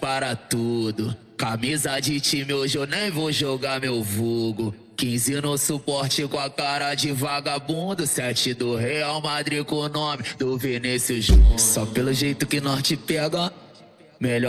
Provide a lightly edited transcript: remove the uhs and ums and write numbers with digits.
para tudo. Camisa de time hoje eu nem vou jogar meu vulgo. 15 no suporte com a cara de vagabundo. 7 do Real Madrid com o nome do Vinícius Júnior. Só pelo jeito que nós te pega, melhor